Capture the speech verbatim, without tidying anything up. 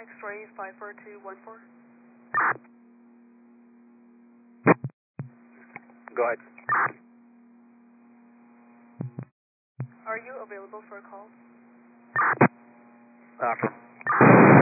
X-ray five four two one four. Go ahead. Are you available for a call? Uh, from